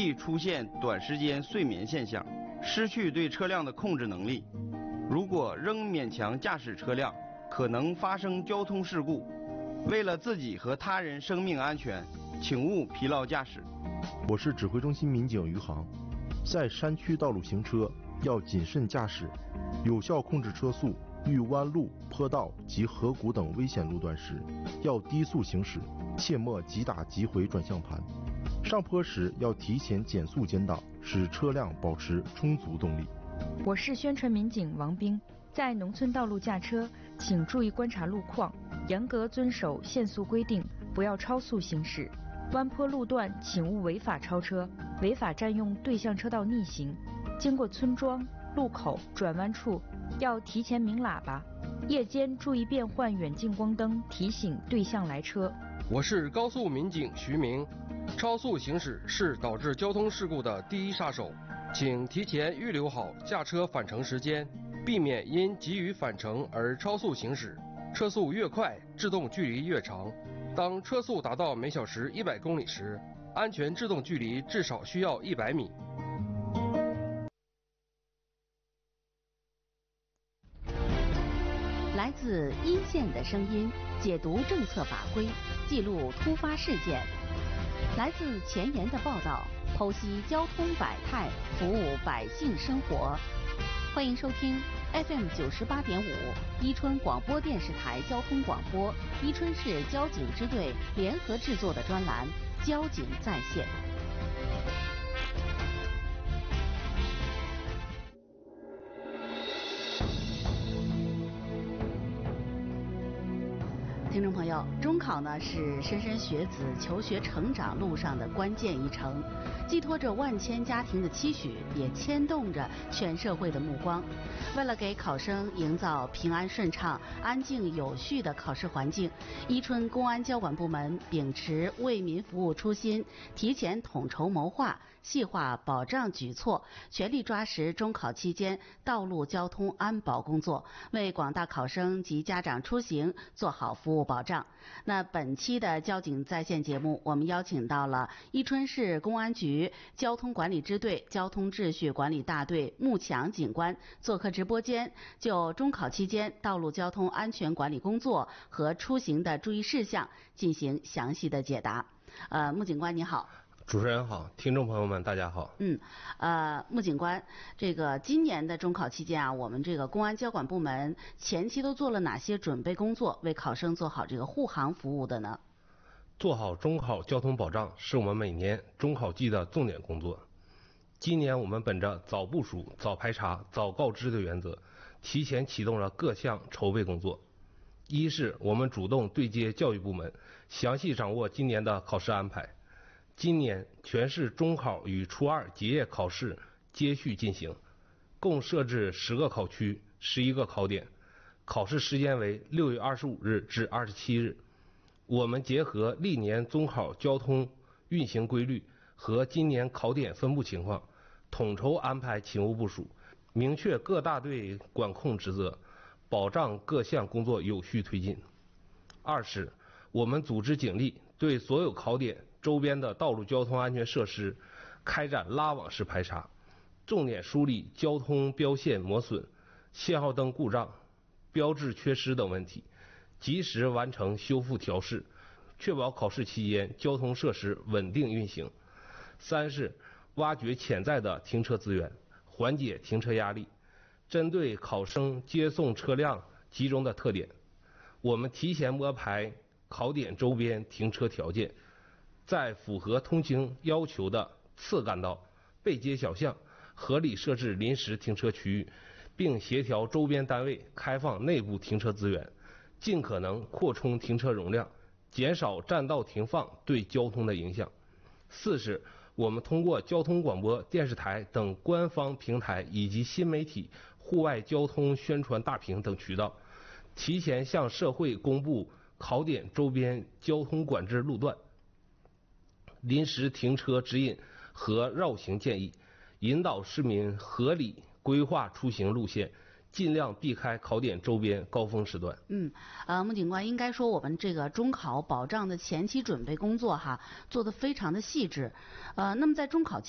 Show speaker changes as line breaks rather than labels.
易出现短时间睡眠现象，失去对车辆的控制能力。如果仍勉强驾驶车辆，可能发生交通事故。为了自己和他人生命安全，请勿疲劳驾驶。
我是指挥中心民警余航，在山区道路行车要谨慎驾驶，有效控制车速。遇弯路、坡道及河谷等危险路段时，要低速行驶，切莫急打急回转向盘。上坡时要提前减速减档，使车辆保持充足动力。
我是宣传民警王兵，在农村道路驾车，请注意观察路况，严格遵守限速规定，不要超速行驶。弯坡路段请勿违法超车，违法占用对向车道逆行。经过村庄、路口、转弯处，要提前鸣喇叭。夜间注意变换远近光灯，提醒对向来车。
我是高速民警徐明，超速行驶是导致交通事故的第一杀手，请提前预留好驾车返程时间，避免因急于返程而超速行驶。车速越快，制动距离越长。当车速达到每小时100公里时，安全制动距离至少需要100米。
来自一线的声音，解读政策法规，记录突发事件；来自前沿的报道，剖析交通百态，服务百姓生活。欢迎收听 FM 98.5伊春广播电视台交通广播，伊春市交警支队联合制作的专栏《交警在线》。听众朋友，中考呢是莘莘学子求学成长路上的关键一程，寄托着万千家庭的期许，也牵动着全社会的目光。为了给考生营造平安顺畅、安静有序的考试环境，伊春公安交管部门秉持为民服务初心，提前统筹谋划，细化保障举措，全力抓实中考期间道路交通安保工作，为广大考生及家长出行做好服务保障。那本期的交警在线节目，我们邀请到了伊春市公安局交通管理支队交通秩序管理大队穆强警官做客直播间，就中考期间道路交通安全管理工作和出行的注意事项进行详细的解答。穆警官你好。
主持人好，听众朋友们大家好。
穆警官，这个今年的中考期间啊，我们这个公安交管部门前期都做了哪些准备工作，为考生做好这个护航服务的呢？
做好中考交通保障是我们每年中考季的重点工作。今年我们本着早部署、早排查、早告知的原则，提前启动了各项筹备工作。一是我们主动对接教育部门，详细掌握今年的考试安排。今年全市中考与初二结业考试接续进行，共设置10个考区、11个考点，考试时间为6月25日至27日。我们结合历年中考交通运行规律和今年考点分布情况，统筹安排勤务部署，明确各大队管控职责，保障各项工作有序推进。二是我们组织警力对所有考点周边的道路交通安全设施开展拉网式排查，重点梳理交通标线磨损、信号灯故障、标志缺失等问题，及时完成修复调试，确保考试期间交通设施稳定运行。三是挖掘潜在的停车资源，缓解停车压力。针对考生接送车辆集中的特点，我们提前摸排考点周边停车条件，在符合通行要求的次干道、背街小巷合理设置临时停车区域，并协调周边单位开放内部停车资源，尽可能扩充停车容量，减少占道停放对交通的影响。四是我们通过交通广播电视台等官方平台以及新媒体、户外交通宣传大屏等渠道，提前向社会公布考点周边交通管制路段、临时停车指引和绕行建议，引导市民合理规划出行路线，尽量避开考点周边高峰时段。
穆警官，应该说我们这个中考保障的前期准备工作做得非常的细致。那么在中考期